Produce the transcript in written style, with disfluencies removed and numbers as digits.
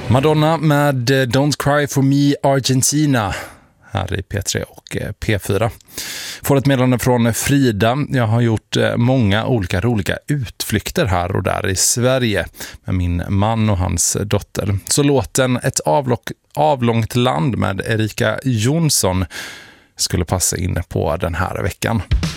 Madonna med Don't Cry For Me Argentina här i P3 och P4. Får ett meddelande från Frida. Jag har gjort många olika roliga utflykter här och där i Sverige med min man och hans dotter. Så låten Ett avlångt land med Erika Jonsson skulle passa in på den här veckan.